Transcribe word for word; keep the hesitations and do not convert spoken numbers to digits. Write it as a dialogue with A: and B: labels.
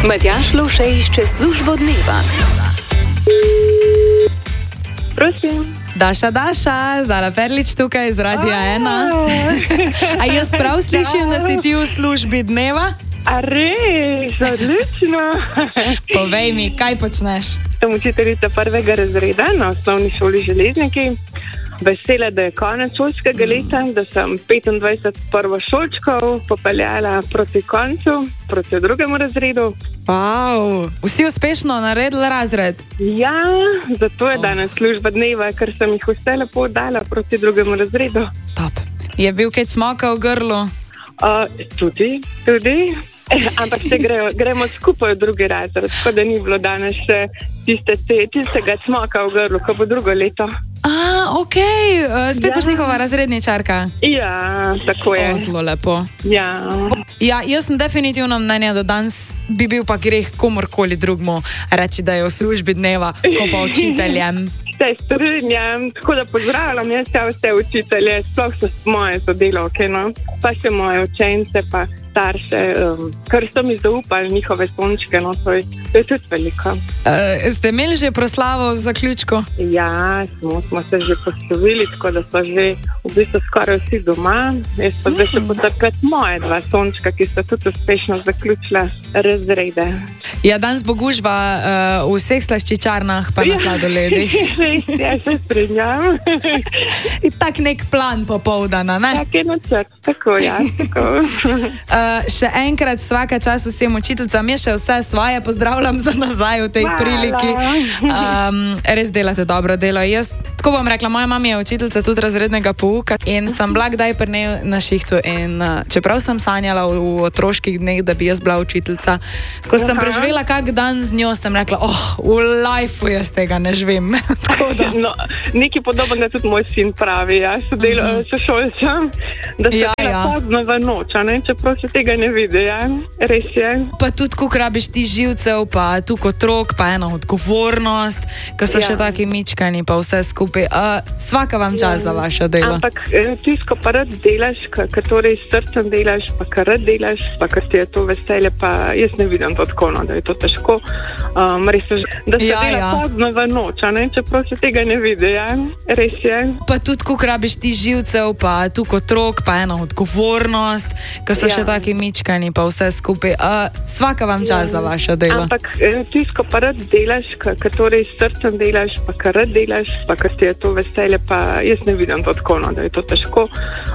A: Matjaž Lovšej išče službo dneva.
B: Prosim.
C: Daša, Daša, Zala Perlič tukaj z Radia ena. A jaz prav slišim, da si ti v službi dneva?
B: A res, odlično.
C: Povej mi, kaj počneš?
B: Sem učiteljica prvega razreda na osnovni šoli Železniki. Vesela, da je konec šolskega leta, da sem petindvajset prvošolčkov popeljala proti koncu, proti drugemu razredu.
C: Wow, vsi uspešno naredili razred?
B: Ja, zato je danes služba dneva, ker sem jih vse lepo dala proti drugemu razredu.
C: Top. Je bil kaj smoka v grlu?
B: Uh, tudi, tudi. Ampak se grejo, gremo skupaj v drugi razred, tako da ni bilo danes še tiste, tistega smoka v grlu, ko bo drugo leto.
C: A, ok, spet boš ja. njihova razredničarka.
B: Ja, tako je.
C: O, zelo lepo.
B: Ja.
C: Ja, jaz sem definitivno mnenja, da danes bi bil pa greh komorkoli drugmu reči, da je v službi dneva, ko pa učiteljem.
B: Se strinjam, tako da pozdravljam jaz vse učitelje, sploh so moje sodelavke, no? Pa še moje učence, pa starše, um, ker so mi zaupali njihove sončke, no, to je, to je tudi veliko.
C: Uh, ste imeli že proslavo v zaključku?
B: Ja, smo, smo se že poslovili, tako da so že v bistvu skoraj vsi doma. Jaz pa zdaj še potrpeti moje dva sončka, ki so tudi uspešno zaključila razrede.
C: Ja, danes bo gužva uh, v vseh slaščičarnah pa na sladoledih.
B: Ja, se strinjam.
C: Tak nek plan popoldana, ne?
B: Tak je načrt, tako, ja, tako.
C: Uh, še enkrat svaka čast vsem učiteljcam, je še vse svoje, pozdravljam za nazaj v tej
B: Hvala.
C: priliki. Um, res delate dobro delo. Jaz, tako bom rekla, moja mama je učiteljica tudi razrednega pouka in sem bila kdaj pri njej na šihtu in uh, čeprav sem sanjala v, v otroških dneh, da bi jaz bila učiteljica, ko sem Aha. preživela kak dan z njo, sem rekla, oh, v lifeu jaz tega ne živim.
B: No, nekaj podobnega tudi moj sin pravi, ja, so, del, mm -hmm. so šolcem, da se
C: ja,
B: dela
C: ja.
B: pozno v noč, ne, čeprav se tega ne vidi, ja, res je.
C: Pa tudi, koliko rabiš ti živcev, pa tukaj otrok, pa ena odgovornost, ko so ja. še taki mičkani, pa vse skupaj. Uh, svaka vam čas ja. za vaše delo.
B: Ampak tisto, pa rad delaš, kar torej s srcem delaš, pa kar rad delaš, pa kar ti je to veselje, pa jaz ne vidim to tako, no, da je to težko. Um, res je, da se ja, dela ja. pozno v noč, ne, čeprav se tega ne vidi, ja, res je. Pa tudi, koliko rabiš ti živcev, pa tukaj otrok, pa ena odgovornost, ko so ja. še taki mičkani, pa vse skupaj. Uh, svaka vam čas ja. za vaše delo. Ampak tisto, pa rad delaš, kar torej s srcem delaš, pa kar rad delaš, pa kar ti je to veselje, pa jaz ne vidim to tako, no, da je to težko.